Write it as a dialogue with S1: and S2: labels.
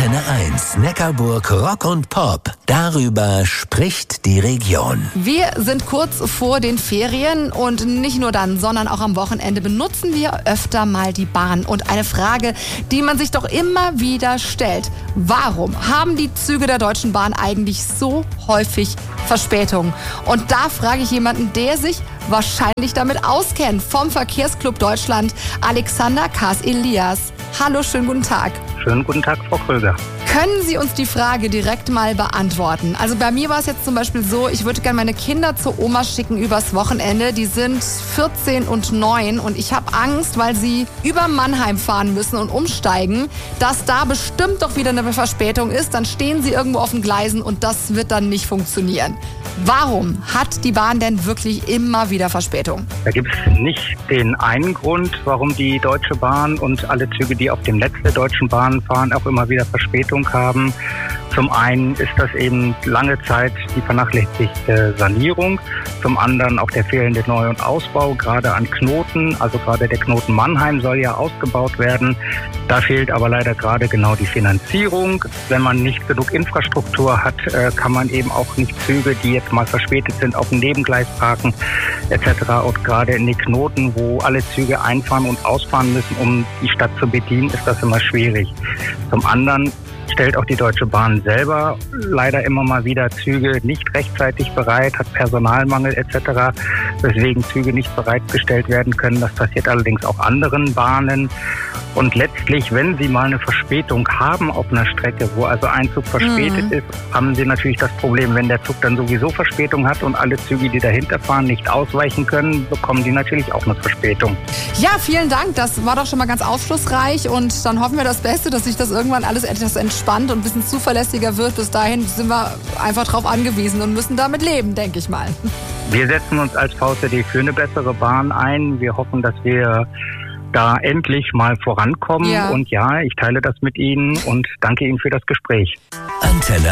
S1: Antenne 1, Neckarburg Rock und Pop. Darüber spricht die Region.
S2: Wir sind kurz vor den Ferien und nicht nur dann, sondern auch am Wochenende benutzen wir öfter mal die Bahn. Und eine Frage, die man sich doch immer wieder stellt: Warum haben die Züge der Deutschen Bahn eigentlich so häufig Verspätungen? Und da frage ich jemanden, der sich wahrscheinlich damit auskennt, vom Verkehrsclub Deutschland, Alexander Kaas-Elias. Hallo, schönen guten Tag.
S3: Schönen guten Tag, Frau Kröger.
S2: Können Sie uns die Frage direkt mal beantworten? Also bei mir war es jetzt zum Beispiel so, ich würde gerne meine Kinder zur Oma schicken übers Wochenende. Die sind 14 und 9 und ich habe Angst, weil sie über Mannheim fahren müssen und umsteigen, dass da bestimmt doch wieder eine Verspätung ist. Dann stehen sie irgendwo auf den Gleisen und das wird dann nicht funktionieren. Warum hat die Bahn denn wirklich immer wieder Verspätung?
S3: Da gibt es nicht den einen Grund, warum die Deutsche Bahn und alle Züge, die auf dem Netz der Deutschen Bahn fahren, auch immer wieder Verspätung haben. Zum einen ist das eben lange Zeit die vernachlässigte Sanierung, zum anderen auch der fehlende Neu- und Ausbau, gerade an Knoten, also gerade der Knoten Mannheim soll ja ausgebaut werden. Da fehlt aber leider gerade genau die Finanzierung. Wenn man nicht genug Infrastruktur hat, kann man eben auch nicht Züge, die jetzt mal verspätet sind, auf dem Nebengleis parken etc. Und gerade in die Knoten, wo alle Züge einfahren und ausfahren müssen, um die Stadt zu bedienen, ist das immer schwierig. Zum anderen stellt auch die Deutsche Bahn selber leider immer mal wieder Züge nicht rechtzeitig bereit, hat Personalmangel etc., weswegen Züge nicht bereitgestellt werden können. Das passiert allerdings auch anderen Bahnen. Und letztlich, wenn Sie mal eine Verspätung haben auf einer Strecke, wo also ein Zug verspätet ist, haben Sie natürlich das Problem, wenn der Zug dann sowieso Verspätung hat und alle Züge, die dahinter fahren, nicht ausweichen können, bekommen die natürlich auch eine Verspätung.
S2: Ja, vielen Dank. Das war doch schon mal ganz aufschlussreich und dann hoffen wir das Beste, dass sich das irgendwann alles etwas entspannt und ein bisschen zuverlässiger wird. Bis dahin sind wir einfach drauf angewiesen und müssen damit leben, denke ich mal.
S3: Wir setzen uns als VCD für eine bessere Bahn ein. Wir hoffen, dass wir da endlich mal vorankommen. Ja. Und ja, ich teile das mit Ihnen und danke Ihnen für das Gespräch.
S1: Antenne